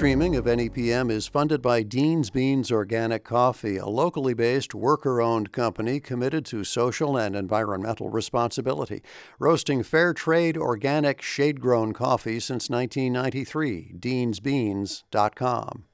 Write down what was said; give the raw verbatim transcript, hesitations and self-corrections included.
streaming of N E P M is funded by Dean's Beans Organic Coffee, a locally based, worker-owned company committed to social and environmental responsibility, roasting fair trade, organic, shade-grown coffee since nineteen ninety-three. deans beans dot com.